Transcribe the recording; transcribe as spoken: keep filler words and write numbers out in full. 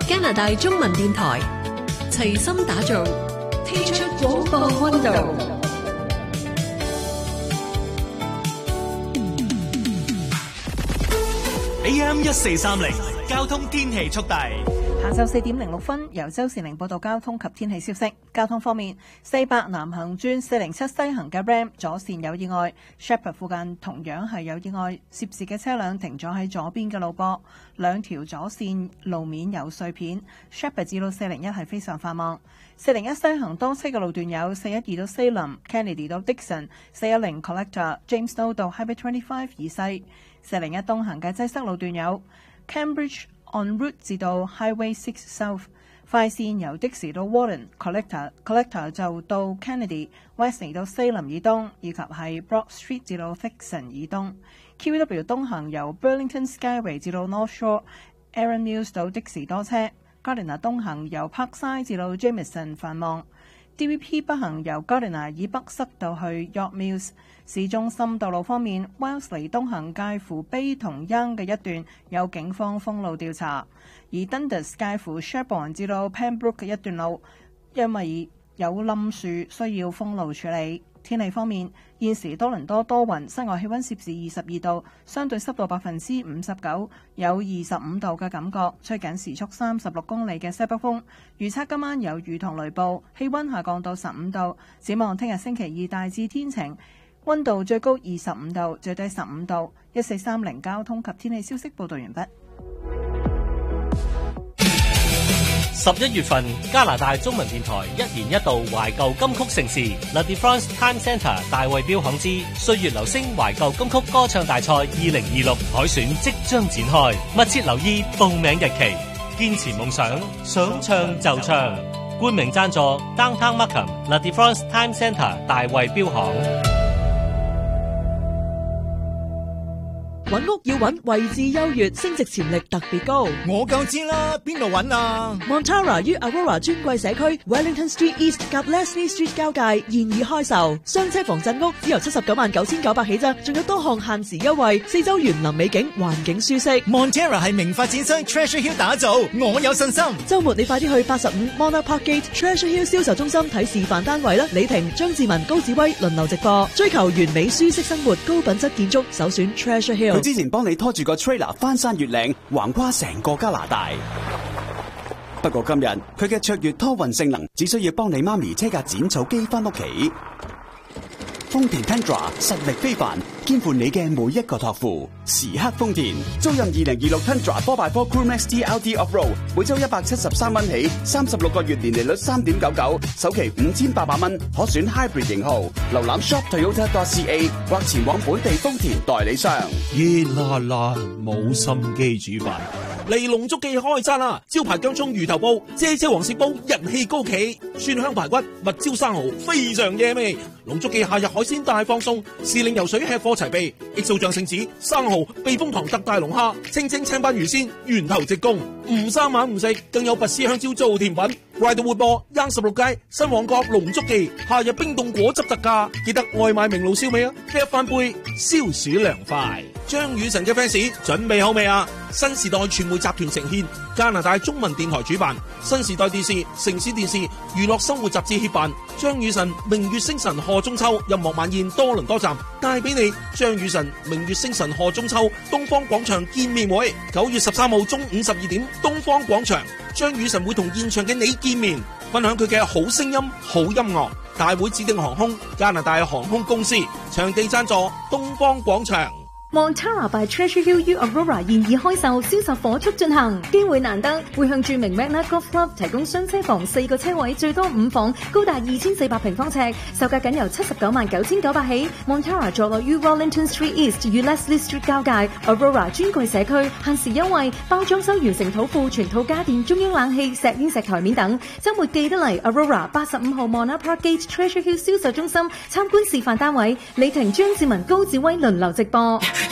加拿大中文電台齊心打造，聽出廣播溫度。 A M 一四三零交通天氣速遞。 下晝四點零六分，由周善玲報道交通及天氣消息。交通方面，四百南行轉四零七西行嘅 Ram 左線有意外 ，Sheppard 附近同樣係有意外，涉事嘅車輛停咗喺左邊嘅路壆，兩條左線路面有碎片 ，Sheppard 至到四零一係非常繁忙。四零一西行多車嘅路段有四一二到 Salem、Kennedy 到 Dixon、四一零 Collector、Jamestown 到 Highway twenty-five 以西。四零一東行嘅擠塞路段有 Cambridge on route 至到 Highway six South， 快線由的士到 Warren、Collector Collector 就到 Kennedy、Wesley 到 Salem 以東，以及係 Broad Street 至到 Dixon 以東。Q E W 東行由 Burlington Skyway 至到 North Shore、Aaron Mills 到的士多車。Gardiner 東行由 Parkside 至到 Jameson 繁忙。D V P 北行由 Gardiner 以北塞到去 York Mills。市中心道路方面 ，Wellesley 東行介乎 Bay 同 Yonge 嘅一段有警方封路調查，而 Dundas 介乎 Sherbourne 至到 Pembroke 嘅一段路，因為有冧樹需要封路處理。天氣方面，現時多倫多多雲，室外氣溫攝氏二十二度，相對濕度百分之五十九，有二十五度嘅感覺，吹緊時速三十六公里嘅西北風。預測今晚有雨同雷暴，氣溫下降到十五度。展望聽日星期二大致天晴，溫度最高二十五度，最低十五度。一四三零交通及天氣消息報道完畢。 十一月份，加拿大中文電台一年一度懷舊金曲盛事 La Défense Time Centre 大衛標行之歲月留聲懷舊金曲歌唱大賽二零二六海選即將展開，密切留意報名日期，堅持夢想，想唱就唱。冠名贊助 Downtown Markham La Défense Time Centre 大衛標行。 揾屋要揾位置優越，升值潛力特別高。 我夠知啦，邊度揾啊 Montara 於 Aurora 專櫃社區 Wellington Street East 及 Leslie Street 交界現已開售，雙車房鎮屋只由七十九萬九千九百起咋，仲有多項限時優惠，四周園林美景，環境舒適。 Montara 係名發展商 Treasure Hill 打造，我有信心。 週末你快啲去八十五 Monarch Park Gate Treasure Hill 銷售中心睇示範單位啦！李婷、張志文、高子威輪流直播，追求完美舒適生活，高品質建築，首選 Treasure Hill。 佢之前幫你拖住個 trailer 翻山越嶺，橫跨成個加拿大。不過今日佢嘅卓越拖運性能，只需要幫你媽咪車架剪草機翻屋企。豐田 Tundra 實力非凡，肩負你嘅每一個託付。時刻豐田，租任二零二六 Tundra four by four Crew Max T L T Off-Road， 每周一百七十三蚊起，三十六個月年利率三點九九，首期五千八百蚊，可選 Hybrid 型號。瀏覽 shop toyota dot c a 或前往本地豐田代理商。 熱辣辣，冇心機煮飯。嚟龍足記開餐啦！招牌薑葱魚頭煲、啫啫黃鱔煲人氣高企，蒜香排骨、蜜椒生蠔非常惹味。龍足記夏日海鮮大放送，時令游水吃貨齊備，X O醬聖子、生蠔、避風塘特大龍蝦、清蒸青斑魚鮮，源頭直供，唔生猛唔食，更有拔絲香蕉做甜品。Ryder 活播，Yonge 十六街新旺角龍足記，夏日冰凍果汁特價，記得外賣名爐燒味啊！一翻杯消暑涼快。張雨晨嘅 fans 準備好未啊？新時代傳媒集團呈獻，加拿大中文電台主辦，新時代電視、城市電視、娛樂生活雜誌協辦，張雨晨明月星辰賀中秋音樂晚宴多倫多站帶俾你張雨晨明月星辰賀中秋東方廣場見面會，九月十三號中午十二點東方廣場，張雨晨會同現場嘅你見面，分享佢嘅好聲音、好音樂。大會指定航空加拿大航空公司，場地贊助東方廣場。 Montara by Treasure Hill U Aurora 現已開售，銷售火速進行，機會難得，會向著名 Magna Golf Club 提供雙車房四個車位，最多五房，高達二千四百平方尺，售價僅由七十九萬九千九百起。Montara 坐落於 Wellington Street East 與 Leslie Street 交界 ，Aurora 專櫃社區，限時優惠，包裝修完成土庫、全套家電、中央冷氣、石英石台面等。週末記得嚟 Aurora 八十五號 Monarch Park Gate Treasure Hill 銷售中心參觀示範單位，李婷、張志文、高志威輪流直播。